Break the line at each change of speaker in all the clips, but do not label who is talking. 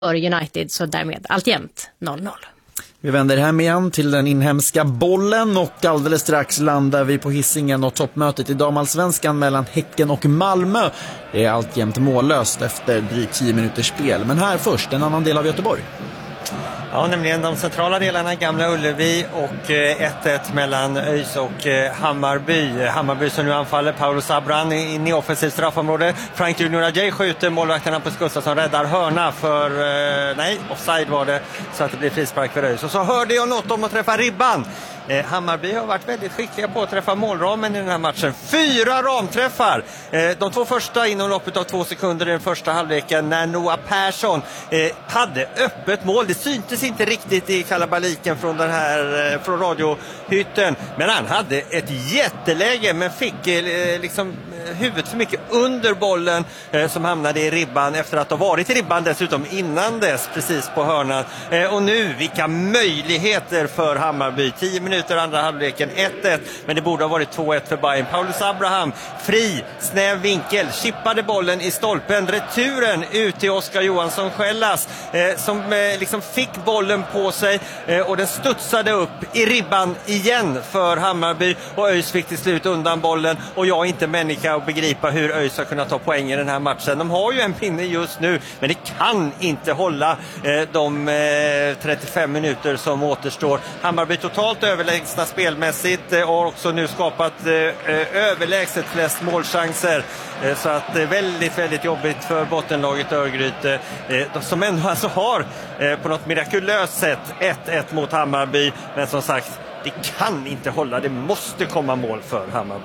för United, så därmed alltjämt 0-0.
Vi vänder hem igen till den inhemska bollen och alldeles strax landar vi på Hisingen och toppmötet i damallsvenskan mellan Häcken och Malmö. Det är alltjämt mållöst efter drygt 10 minuters spel. Men här först, en annan del av Göteborg.
Ja, nämligen de centrala delarna, Gamla Ullevi och 1-1 mellan ÖIS och Hammarby. Hammarby som nu anfaller, Paolo Sabran in i offensivt straffområde. Frank Junior Ajay skjuter, målvakten Hampus Gustafsson räddar hörna för, nej, offside var det, så att det blir frispark för ÖIS. Och så hörde jag något om att träffa ribban. Hammarby har varit väldigt skickliga på att träffa målramen i den här matchen. 4 ramträffar! De 2 första inom loppet av 2 sekunder i den första halvleken när Noah Persson hade öppet mål. Det syntes inte riktigt i kalabaliken från radiohytten. Men han hade ett jätteläge, men fick liksom huvudet för mycket under bollen som hamnade i ribban efter att ha varit i ribban dessutom innan dess, precis på hörnan. Och nu, vilka möjligheter för Hammarby. 10 minuter andra halvleken, 1-1, men det borde ha varit 2-1 för Bayern. Paulus Abraham, fri, snäv vinkel, chippade bollen i stolpen, returen ut till Oskar Johansson Skällas som liksom fick bollen på sig och den studsade upp i ribban igen för Hammarby, och ÖIS fick till slut undan bollen, och jag är inte människa att begripa hur ÖIS har kunnat ta poäng i den här matchen. De har ju en pinne just nu, men det kan inte hålla de 35 minuter som återstår. Hammarby totalt överlägsna spelmässigt och har också nu skapat överlägset flest målchanser. Så att det är väldigt, väldigt jobbigt för bottenlaget Örgryte som ändå alltså har på något mirakulöst sätt 1-1 mot Hammarby. Men som sagt, det kan inte hålla. Det måste komma mål för Hammarby.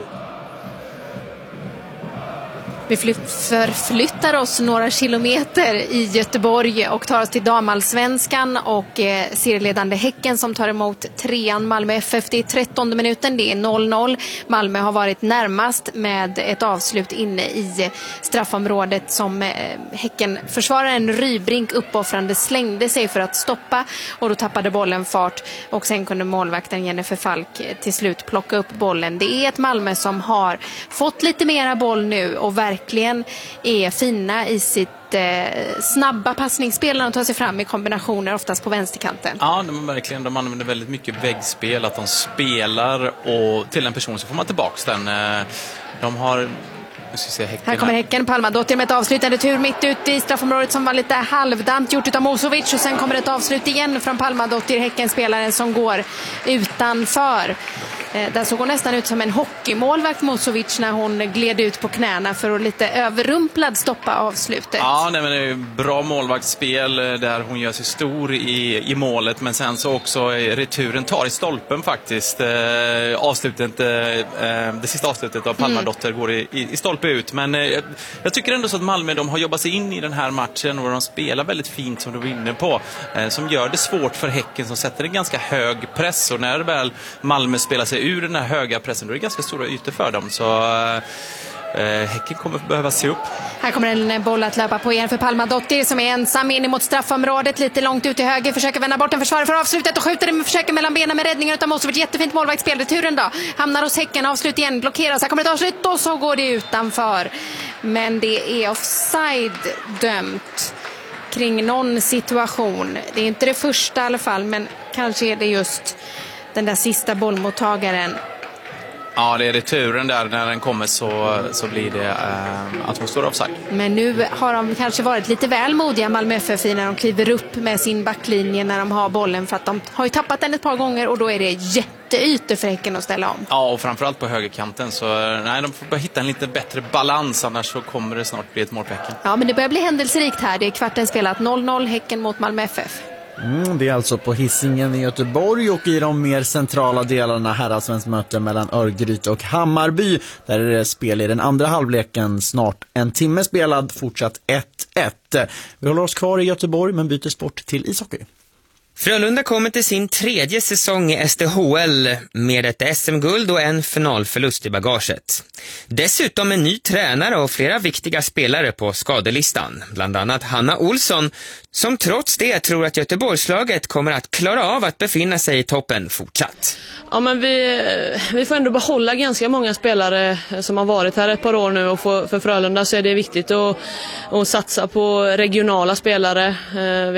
Vi förflyttar oss några kilometer i Göteborg och tar oss till damallsvenskan och serieledande Häcken som tar emot 3an Malmö FF. Det är 13:e minuten, det är 0-0. Malmö har varit närmast med ett avslut inne i straffområdet som Häcken-försvararen Rybrink uppoffrande slängde sig för att stoppa, och då tappade bollen fart och sen kunde målvakten Jennifer Falk till slut plocka upp bollen. Det är ett Malmö som har fått lite mera boll nu och verkligen är fina i sitt snabba passningsspel när de tar sig fram i kombinationer, oftast på vänsterkanten.
Ja, de använder väldigt mycket väggspel, att de spelar och till en person så får man tillbaks den. De har...
Här kommer Häcken, Palmadottir med ett avslutande tur mitt ute i straffområdet som var lite halvdant gjort utav Mosovic, och sen kommer ett avslut igen från Palmadottir, Häcken-spelaren som går utanför. Där såg hon nästan ut som en hockeymålvakt Mosovic när hon gled ut på knäna för att lite överrumplad stoppa avslutet.
Ja, nej, men det är bra målvaktsspel där hon gör sig stor i målet, men sen så också returen tar i stolpen faktiskt. Det sista avslutet av Palmadottir går i stolpe ut, men jag tycker ändå så att Malmö, de har jobbat sig in i den här matchen och de spelar väldigt fint som du var inne på, som gör det svårt för Häcken som sätter en ganska hög press, och när väl Malmö spelar sig ur den här höga pressen, då är det ganska stora ytor för dem, så Häcken kommer behöva se upp.
Här kommer en boll att löpa på igen för Palmadottir som är ensam in mot straffområdet, lite långt ut till höger, försöker vända bort en försvarare för avslutet och skjuter den, försöker mellan benen med räddningen utav Mosovic. Jättefint målvaktsspel, returen då hamnar hos Häcken, avslut igen, blockeras, här kommer ett avslut och så går det utanför, men det är offside dömt kring någon situation. Det är inte det första i alla fall, men kanske är det just den där sista bollmottagaren.
Ja, det är returen där, när den kommer så blir det att hon står offside.
Men nu har de kanske varit lite väl modiga, Malmö FF, när de kliver upp med sin backlinje när de har bollen, för att de har ju tappat den ett par gånger och då är det jätteytor för Häcken att ställa om.
Ja, och framförallt på högerkanten, så nej, de får bara hitta en lite bättre balans, annars så kommer det snart bli ett mål på Häcken.
Ja, men det börjar bli händelserikt här. Det är kvarten spelat, 0-0 Häcken mot Malmö FF.
Det är alltså på Hisingen i Göteborg, och i de mer centrala delarna herrallsvenskt möte mellan Örgryte och Hammarby. Där är det spel i den andra halvleken, snart en timme spelad, fortsatt 1-1. Vi håller oss kvar i Göteborg men byter sport till ishockey.
Frölunda kommer till sin 3:e säsong i SDHL med ett SM-guld och en finalförlust i bagaget. Dessutom en ny tränare och flera viktiga spelare på skadelistan. Bland annat Hanna Olsson, som trots det tror att Göteborgslaget kommer att klara av att befinna sig i toppen fortsatt.
Ja, men vi får ändå behålla ganska många spelare som har varit här ett par år nu, och för Frölunda så är det viktigt att satsa på regionala spelare.